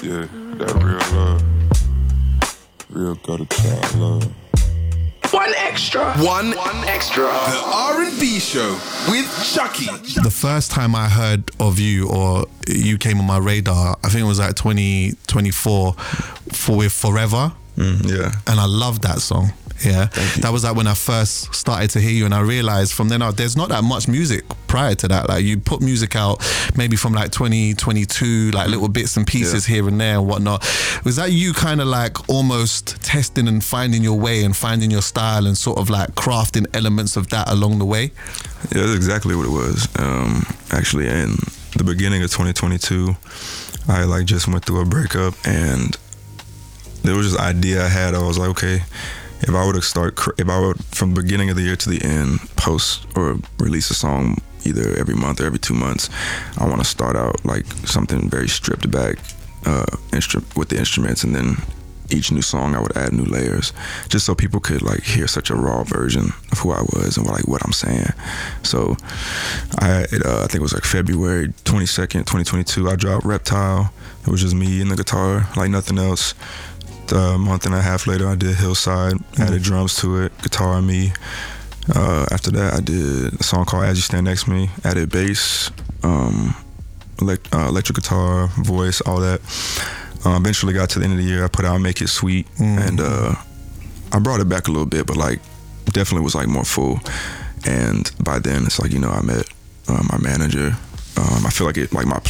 Yeah, that real love. Real gutter child love. One extra. One extra. The R&B show with Chucky. The first time I heard of you, or you came on my radar, I think it was like 2024 with Forever. Yeah. And I loved that song. Yeah, that was like when I first started to hear you, and I realized from then on there's not that much music prior to that. Like, you put music out maybe from like 2022, like little bits and pieces here and there and whatnot. Was that you kind of like almost testing and finding your way and finding your style and sort of like crafting elements of that along the way? Yeah, that's exactly what it was. Actually, in the beginning of 2022, I like just went through a breakup, and there was this idea I had. I was like, okay, if I would from the beginning of the year to the end, post or release a song either every month or every 2 months, I want to start out like something very stripped back with the instruments, and then each new song I would add new layers, just so people could like hear such a raw version of who I was and like what I'm saying. So I think it was like February 22nd, 2022, I dropped Reptile. It was just me and the guitar, like nothing else. A month and a half later, I did Hillside, added drums to it, guitar and me. After that, I did a song called As You Stand Next to Me, added bass, electric guitar, voice, all that. Eventually got to the end of the year, I put out Make It Sweet, and I brought it back a little bit, but like definitely was like more full. And by then, it's like, I met my manager. I feel like my